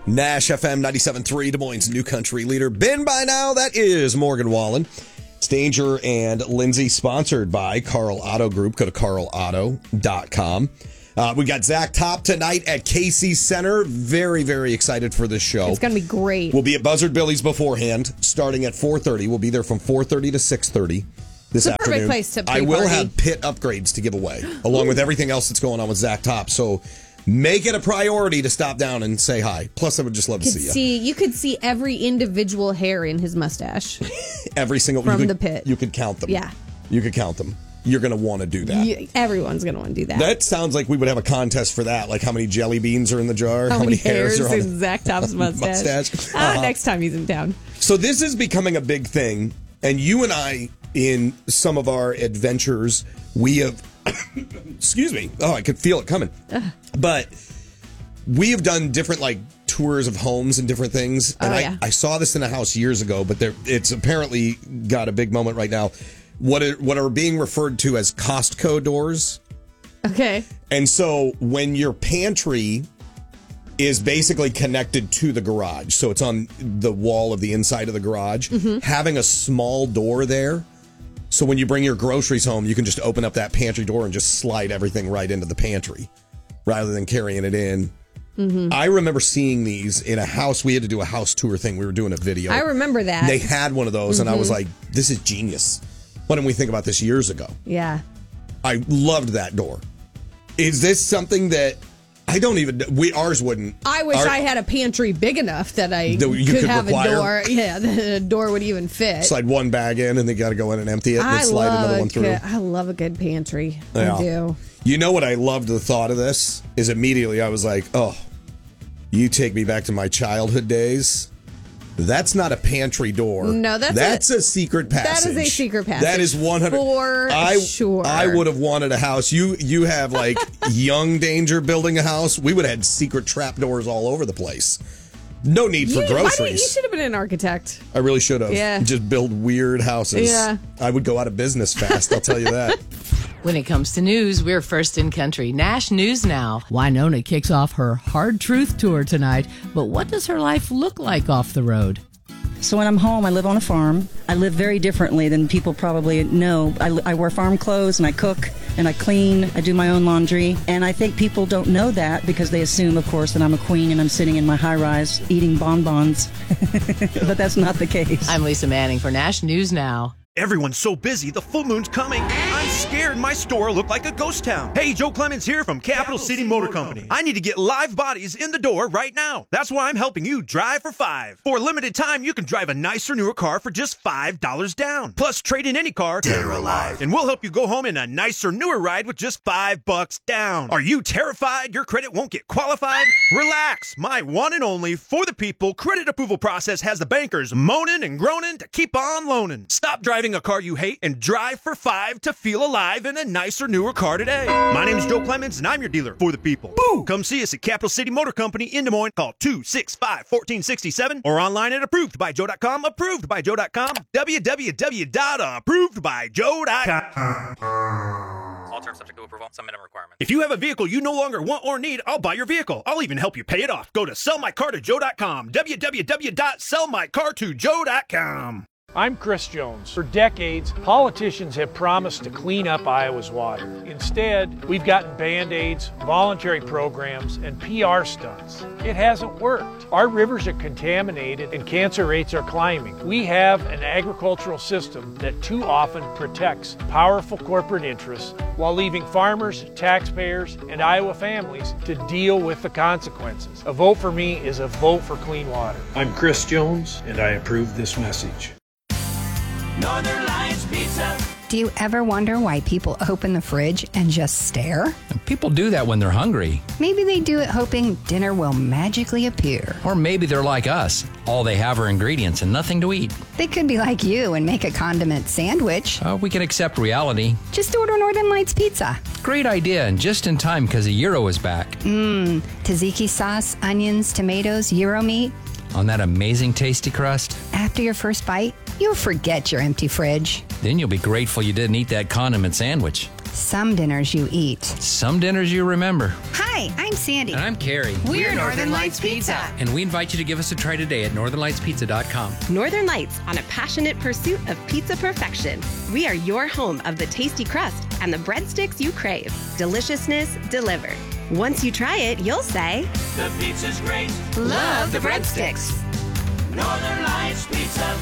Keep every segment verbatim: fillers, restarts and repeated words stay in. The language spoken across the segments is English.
Nash F M ninety-seven point three, Des Moines' new country leader. Been by now, that is Morgan Wallen. It's Danger and Lindsay, sponsored by Carl Auto Group. Go to carl auto dot com. Uh, we got Zach Top tonight at Casey Center. Very, very excited for this show. It's going to be great. We'll be at Buzzard Billy's beforehand, starting at four thirty. We'll be there from four thirty to six thirty this it's a afternoon. Perfect place to I will party. have pit upgrades to give away, along with everything else that's going on with Zach Top. So make it a priority to stop down and say hi. Plus, I would just love to Could see you. See, you could see every individual hair in his mustache. Every single From you could, the pit. You could count them. Yeah. You could count them. You're going to want to do that. You, everyone's going to want to do that. That sounds like we would have a contest for that. Like how many jelly beans are in the jar? How, how many, many hairs, hairs are on in Zach Top's mustache? mustache? Ah, Uh-huh. next time he's in town. So this is becoming a big thing. And you and I, in some of our adventures, we have... excuse me. Oh, I could feel it coming. Ugh. But we have done different, like, tours of homes and different things. And oh, I, yeah. I saw this in a house years ago, but there, it's apparently got a big moment right now. What are, what are being referred to as Costco doors. Okay. And so when your pantry is basically connected to the garage, so it's on the wall of the inside of the garage, mm-hmm. having a small door there, so when you bring your groceries home, you can just open up that pantry door and just slide everything right into the pantry rather than carrying it in. Mm-hmm. I remember seeing these in a house. We had to do a house tour thing. We were doing a video. I remember that. They had one of those, mm-hmm. and I was like, this is genius. Why didn't we think about this years ago? Yeah. I loved that door. Is this something that I don't even, we ours wouldn't. I wish our, I had a pantry big enough that I that you could, could have require. a door. Yeah, the door would even fit. Slide one bag in and they got to go in and empty it and I then slide love another one through. Good, I love a good pantry. Yeah. I do. You know what I loved the thought of this is immediately I was like, oh, you take me back to my childhood days. That's not a pantry door. No, that's that's a, a secret passage. That is a secret passage. That is one hundred for I, sure. I would have wanted a house. You you have like young Danger building a house. We would have had secret trap doors all over the place. No need for you, groceries. Why didn't, you should have been an architect. I really should have. Yeah. Just build weird houses. Yeah. I would go out of business fast, I'll tell you that. When it comes to news, we're first in country. Nash News Now. Winona kicks off her Hard Truth Tour tonight, but what does her life look like off the road? So when I'm home, I live on a farm. I live very differently than people probably know. I, I wear farm clothes and I cook and I clean. I do my own laundry. And I think people don't know that because they assume, of course, that I'm a queen and I'm sitting in my high-rise eating bonbons. But that's not the case. I'm Lisa Manning for Nash News Now. Everyone's so busy, the full moon's coming. I'm scared my store will look like a ghost town. Hey, Joe Clemens here from Capital City Motor Company. I need to get live bodies in the door right now. That's why I'm helping you drive for five. For a limited time, you can drive a nicer, newer car for just five dollars down. Plus, trade in any car, dead or alive, and we'll help you go home in a nicer, newer ride with just five bucks down. Are you terrified your credit won't get qualified? Relax. My one and only For the People credit approval process has the bankers moaning and groaning to keep on loaning. Stop driving a car you hate and drive for five to feel alive in a nicer, newer car today. My name's Joe Clemens and I'm your dealer for the people. Boo! Come see us at Capital City Motor Company in Des Moines. Call two six five, one four six seven or online at approved by joe dot com. approved by joe dot com. w w w dot approved by joe dot com. All terms subject to approval. Some minimum requirements. If you have a vehicle you no longer want or need, I'll buy your vehicle. I'll even help you pay it off. Go to sell my car to joe dot com. w w w dot sell my car to joe dot com. I'm Chris Jones. For decades, politicians have promised to clean up Iowa's water. Instead, we've gotten Band-Aids, voluntary programs, and P R stunts. It hasn't worked. Our rivers are contaminated and cancer rates are climbing. We have an agricultural system that too often protects powerful corporate interests while leaving farmers, taxpayers, and Iowa families to deal with the consequences. A vote for me is a vote for clean water. I'm Chris Jones, and I approve this message. Northern Lights Pizza. Do you ever wonder why people open the fridge and just stare? People do that when they're hungry. Maybe they do it hoping dinner will magically appear. Or maybe they're like us. All they have are ingredients and nothing to eat. They could be like you and make a condiment sandwich. Uh, we can accept reality. Just order Northern Lights Pizza. Great idea, and just in time because a gyro is back. Mmm, tzatziki sauce, onions, tomatoes, gyro meat. On that amazing tasty crust. After your first bite, you'll forget your empty fridge. Then you'll be grateful you didn't eat that condiment sandwich. Some dinners you eat. Some dinners you remember. Hi, I'm Sandy. And I'm Carrie. We're Northern Lights Pizza. And we invite you to give us a try today at northern lights pizza dot com. Northern Lights, on a passionate pursuit of pizza perfection. We are your home of the tasty crust and the breadsticks you crave. Deliciousness delivered. Once you try it, you'll say, The pizza's great. love the breadsticks. Northern Lights Pizza.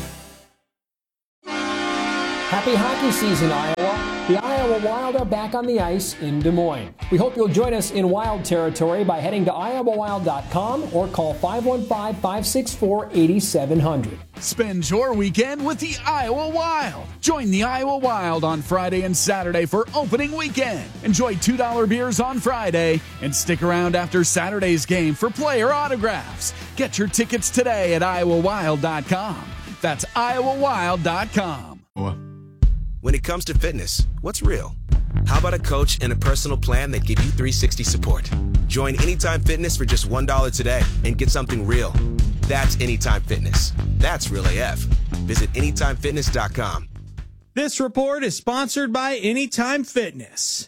Happy hockey season, Iowa. The Iowa Wild are back on the ice in Des Moines. We hope you'll join us in Wild territory by heading to iowa wild dot com or call five one five, five six four, eight seven zero zero. Spend your weekend with the Iowa Wild. Join the Iowa Wild on Friday and Saturday for opening weekend. Enjoy two dollar beers on Friday and stick around after Saturday's game for player autographs. Get your tickets today at iowa wild dot com. That's iowa wild dot com. When it comes to fitness, what's real? How about a coach and a personal plan that give you three sixty support? Join Anytime Fitness for just one dollar today and get something real. That's Anytime Fitness. That's real A F. Visit anytime fitness dot com. This report is sponsored by Anytime Fitness.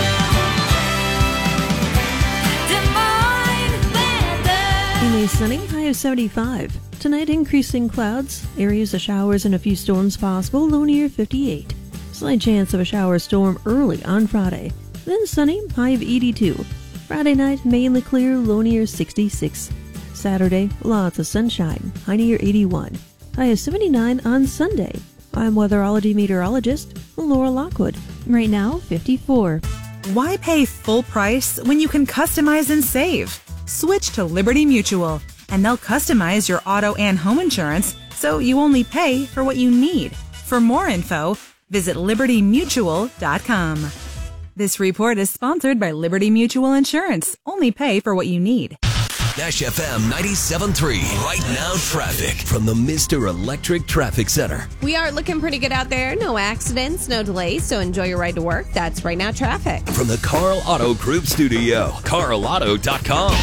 Mainly sunny, high of seventy-five. Tonight, increasing clouds, areas of showers and a few storms possible, low near fifty-eight. Slight chance of a shower storm early on Friday. Then sunny, high of eighty-two. Friday night, mainly clear, low near sixty-six. Saturday, lots of sunshine, high near eighty-one. High of seventy-nine on Sunday. I'm weatherology meteorologist Laura Lockwood. Right now, fifty-four. Why pay full price when you can customize and save? Switch to Liberty Mutual, and they'll customize your auto and home insurance so you only pay for what you need. For more info, visit liberty mutual dot com. This report is sponsored by Liberty Mutual Insurance. Only pay for what you need. Nash F M ninety-seven point three. Right now traffic from the Mister Electric Traffic Center. We are looking pretty good out there. No accidents, no delays, so enjoy your ride to work. That's Right Now Traffic. From the Carl Auto Group studio, carl auto dot com.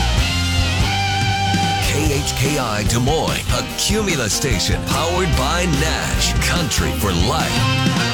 K H K I Des Moines, a Cumulus station powered by Nash. Country for life.